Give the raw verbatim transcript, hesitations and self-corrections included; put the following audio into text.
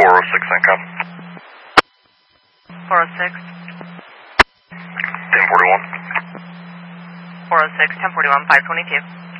four oh six income. four oh six. ten forty-one. four oh six, ten forty-one, five twenty-two.